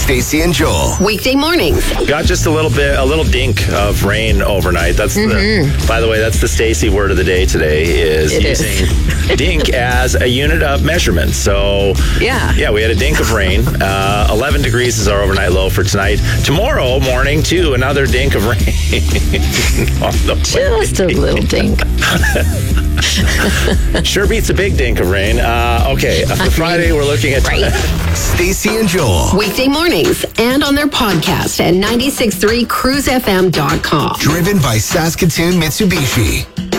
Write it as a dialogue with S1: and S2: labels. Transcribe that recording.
S1: Stacey and Joel.
S2: Weekday mornings.
S3: Got just a little dink of rain overnight. That's by the way, that's the Stacey word of the day today is using dink as a unit of measurement. So yeah, we had a dink of rain. 11 degrees is our overnight low for tonight. Tomorrow morning, too, another dink of rain.
S2: Just a little dink.
S3: Sure beats a big dink of rain. Okay, for Friday, we're looking at
S1: Stacey and Joel.
S2: Weekday mornings and on their podcast at 96.3cruisefm.com.
S1: Driven by Saskatoon Mitsubishi.